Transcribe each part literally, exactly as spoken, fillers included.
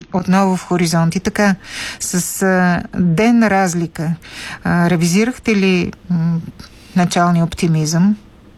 отново в хоризонт. И така, с а, ден разлика, а, ревизирахте ли м- началния оптимизъм?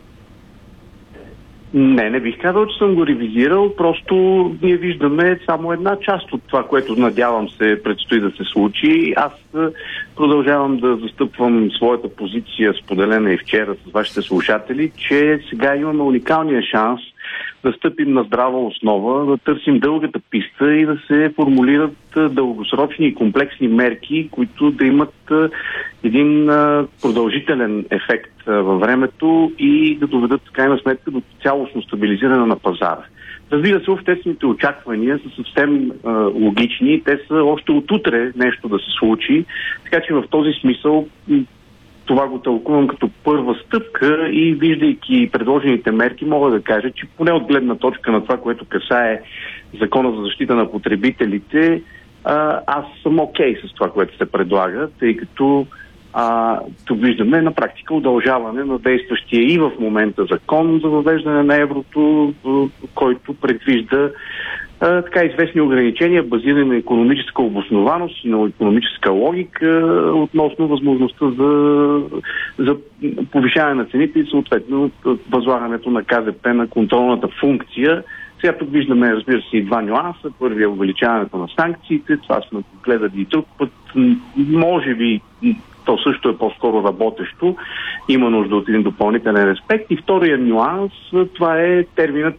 Не, не бих казал, че съм го ревизирал, просто ние виждаме само една част от това, което надявам се предстои да се случи. Аз продължавам да застъпвам своята позиция, споделена и вчера с вашите слушатели, че сега имаме уникалния шанс да стъпим на здрава основа, да търсим дългата писта и да се формулират дългосрочни и комплексни мерки, които да имат един продължителен ефект във времето и да доведат в крайна сметка до цялостно стабилизиране на пазара. Разбира се, обществените очаквания са съвсем а, логични. Те са още от утре нещо да се случи. Така че в този смисъл това го тълкувам като първа стъпка и виждайки предложените мерки, мога да кажа, че поне от гледна точка на това, което касае Закона за защита на потребителите, а, аз съм окей с това, което се предлага, тъй като а, тук виждаме на практика удължаване на действащия и в момента закон за въвеждане на еврото, който предвижда а, така известни ограничения, базирани на икономическа обоснованост и на икономическа логика относно възможността за, за повишаване на цените и съответно възлагането на КЗП на контролната функция. Сега тук виждаме, разбира се, и два нюанса. Първият е увеличаването на санкциите. Това сме гледали и друг път. Може би то също е по-скоро работещо. Има нужда от един допълнителен респект. И вторият нюанс, това е терминът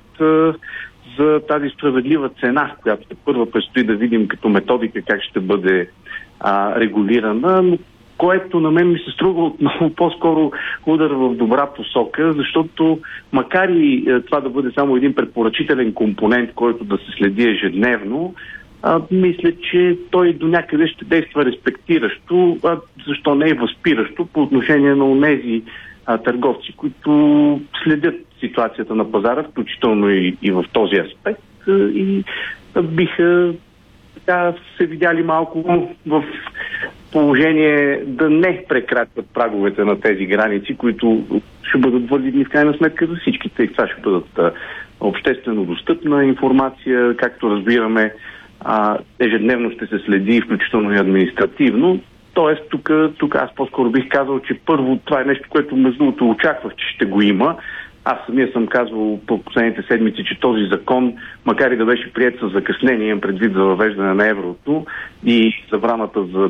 за тази справедлива цена, която първа предстои да видим като методика как ще бъде а, регулирана, но което на мен ми се струва отново по-скоро удар в добра посока, защото макар и е, това да бъде само един предпоръчителен компонент, който да се следи ежедневно, а, мисля, че той до някъде ще действа респектиращо, а защо не и възпиращо по отношение на онези а, търговци, които следят ситуацията на пазара, включително и, и в този аспект и а, биха така се видяли малко в положение да не прекрачват праговете на тези граници, които ще бъдат валидни в крайна сметка за всички. Тъй това ще бъдат а, обществено достъпна информация, както разбираме, а, ежедневно ще се следи, включително и административно. Тоест, тук, тук аз по-скоро бих казал, че първо това е нещо, което между другото очаквах, че ще го има. Аз самия съм казвал по последните седмици, че този закон, макар и да беше приет с закъснение, имам предвид за въвеждане на еврото и забраната за